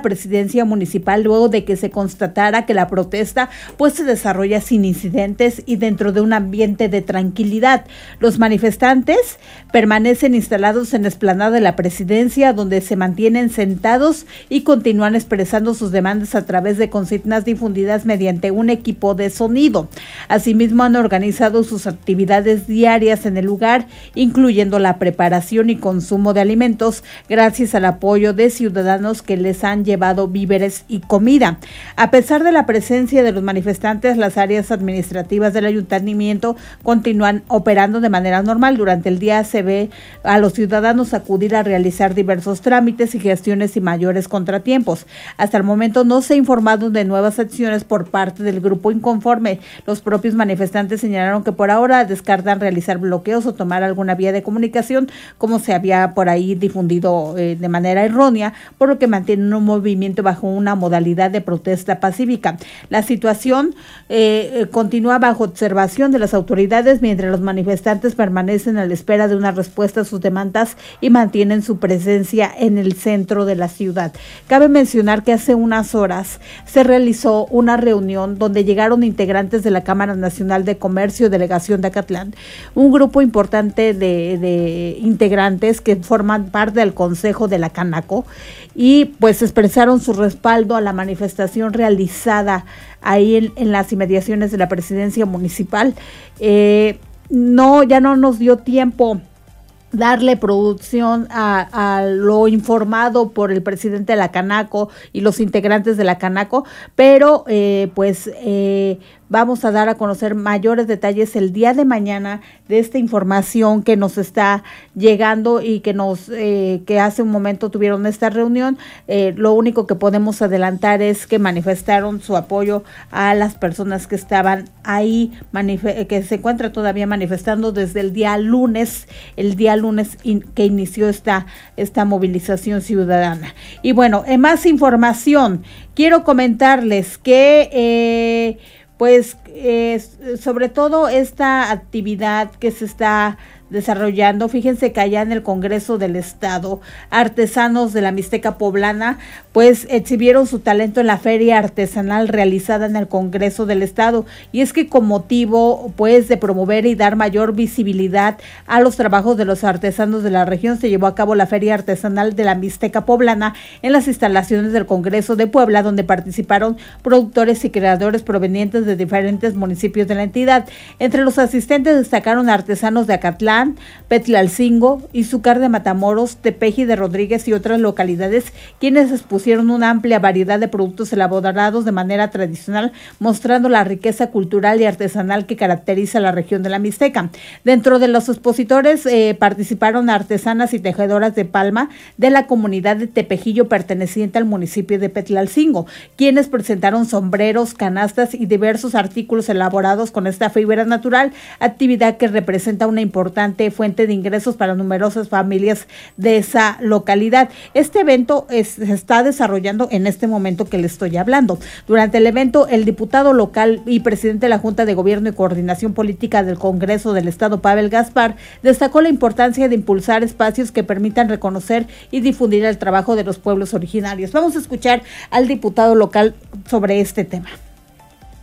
presidencia municipal luego de que se constatara que la protesta pues se desarrolla sin incidentes y dentro de un ambiente de tranquilidad. Los manifestantes permanecen instalados en la explanada de la presidencia, donde se mantienen sentados y continúan expresando sus demandas a través de consignas difundidas mediante un equipo de sonido. Asimismo, han organizado sus actividades diarias en el lugar, incluyendo la preparación y consumo de alimentos, gracias al apoyo de ciudadanos que les han llevado víveres y comida. A pesar de la presencia de los manifestantes, las áreas administrativas del ayuntamiento continúan operando de manera normal. Durante el día se ve a los ciudadanos acudir a realizar diversos trámites y gestiones y mayores contratiempos. Hasta el momento no se ha informado de nuevas acciones por parte del grupo inconforme. Los propios manifestantes señalaron que por ahora descartan realizar bloqueos o tomar alguna vía de comunicación, como se había por ahí difundido de manera errónea, por lo que mantienen un movimiento bajo una modalidad de protesta pacífica. La situación continúa bajo observación de las autoridades, mientras los manifestantes permanecen a la espera de una respuesta a sus demandas y mantienen su presencia en el centro de la ciudad. Cabe mencionar que hace unas horas se realizó una reunión donde llegaron integrantes de la Cámara Nacional de Comercio, delegación de Acatlán, un grupo importante de integrantes que forman parte del Consejo de la Canaco, y pues expresaron su respaldo a la manifestación realizada ahí en las inmediaciones de la presidencia municipal. Ya no nos dio tiempo darle producción a lo informado por el presidente de la Canaco y los integrantes de la Canaco, pero vamos a dar a conocer mayores detalles el día de mañana de esta información que nos está llegando y que hace un momento tuvieron esta reunión. Lo único que podemos adelantar es que manifestaron su apoyo a las personas que estaban ahí, que se encuentran todavía manifestando desde el día lunes que inició esta movilización ciudadana. Y bueno, en más información, quiero comentarles que sobre todo esta actividad que se está desarrollando, fíjense que allá en el Congreso del Estado, artesanos de la Mixteca Poblana pues exhibieron su talento en la feria artesanal realizada en el Congreso del Estado, y es que con motivo pues de promover y dar mayor visibilidad a los trabajos de los artesanos de la región, se llevó a cabo la feria artesanal de la Mixteca Poblana en las instalaciones del Congreso de Puebla, donde participaron productores y creadores provenientes de diferentes municipios de la entidad. Entre los asistentes destacaron artesanos de Acatlán, Petlalcingo, Izúcar de Matamoros, Tepeji de Rodríguez y otras localidades, quienes expusieron una amplia variedad de productos elaborados de manera tradicional, mostrando la riqueza cultural y artesanal que caracteriza la región de la Mixteca. Dentro de los expositores participaron artesanas y tejedoras de palma de la comunidad de Tepejillo, perteneciente al municipio de Petlalcingo, quienes presentaron sombreros, canastas y diversos artículos elaborados con esta fibra natural, actividad que representa una importante fuente de ingresos para numerosas familias de esa localidad. Este evento se está desarrollando en este momento que le estoy hablando. Durante el evento, el diputado local y presidente de la Junta de Gobierno y Coordinación Política del Congreso del Estado, Pavel Gaspar, destacó la importancia de impulsar espacios que permitan reconocer y difundir el trabajo de los pueblos originarios. Vamos a escuchar al diputado local sobre este tema.